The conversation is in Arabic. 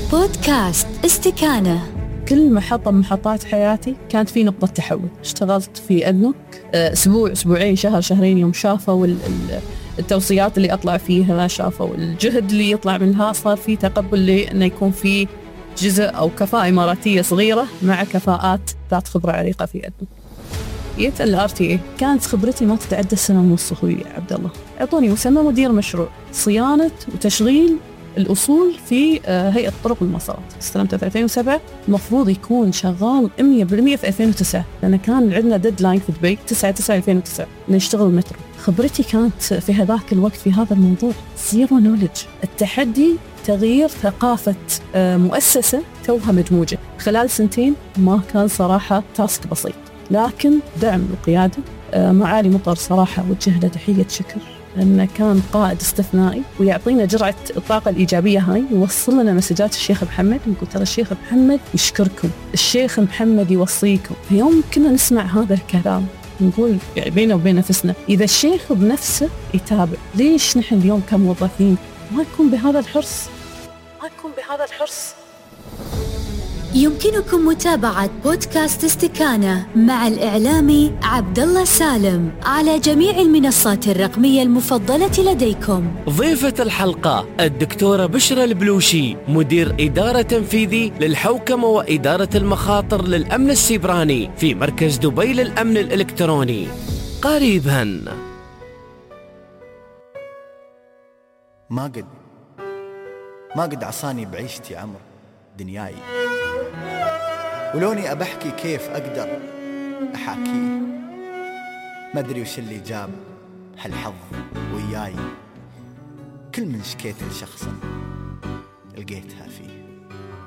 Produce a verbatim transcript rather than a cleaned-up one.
بودكاست استكانة. كل محطة من محطات حياتي كانت في نقطة تحول. اشتغلت في أدنوك أسبوع أسبوعين شهر شهرين، يوم شافوا التوصيات اللي أطلع فيها، شافوا الجهد اللي يطلع منها، صار في تقبل لي أنه يكون في جزء أو كفاءة إماراتية صغيرة مع كفاءات ذات خبرة عريقة في أدنوك. جيت ال آر تي إيه، كانت خبرتي ما تتعدى سنة ونص. أخوي عبد الله أعطوني مسمى مدير مشروع صيانة وتشغيل الأصول في هيئة طرق المسارات. استلمته في ألفين وسبعة، المفروض يكون شغال مية بالمية في ألفين وتسعة، لأن كان عندنا ديدلاين في دبي تسعة تسعة ألفين وتسعة نشتغل المترو. خبرتي كانت في هذاك الوقت في هذا الموضوع زيرو نولج. التحدي تغيير ثقافة مؤسسة توها مدموجة خلال سنتين ما كان صراحة تاسك بسيط، لكن دعم القيادة معالي مطر صراحة وجه له تحية شكر، لأنه كان قائد استثنائي ويعطينا جرعة الطاقة الإيجابية هاي، يوصل لنا مسجات الشيخ محمد. نقول ترى الشيخ محمد يشكركم، الشيخ محمد يوصيكم. في يوم كنا نسمع هذا الكلام نقول يعني بيننا وبين نفسنا، إذا الشيخ بنفسه يتابع، ليش نحن اليوم كموظفين ما يكون بهذا الحرص ما يكون بهذا الحرص يمكنكم متابعة بودكاست استكانة مع الإعلامي عبد الله سالم على جميع المنصات الرقمية المفضلة لديكم. ضيفة الحلقة الدكتورة بشرى البلوشي، مدير إدارة تنفيذي للحوكمة وإدارة المخاطر للأمن السيبراني في مركز دبي للأمن الإلكتروني. قريبا. ما قد ما قد عصاني بعيشتي عمر دنياي، ولوني أبحكي كيف أقدر أحاكيه. ما أدري وش اللي جاب هالحظ وياي، كل من شكيت لشخصا لقيتها فيه.